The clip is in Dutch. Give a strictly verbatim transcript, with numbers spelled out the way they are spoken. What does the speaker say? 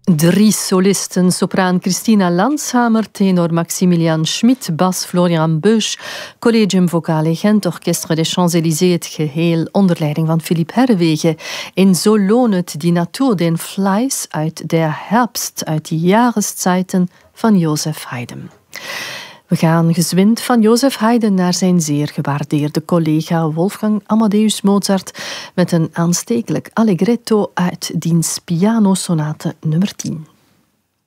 Drie solisten, sopraan Christina Lanshamer, tenor Maximilian Schmid, bas Florian Beusch, Collegium Vocale Gent, Orchestre des Champs-Élysées, het geheel onder leiding van Philippe Herrewegen. In So lohnet die Natur den Fleiß uit der Herbst, uit die Jahreszeiten van Joseph Haydn. We gaan gezwind van Joseph Haydn naar zijn zeer gewaardeerde collega Wolfgang Amadeus Mozart met een aanstekelijk allegretto uit diens pianosonate nummer tien.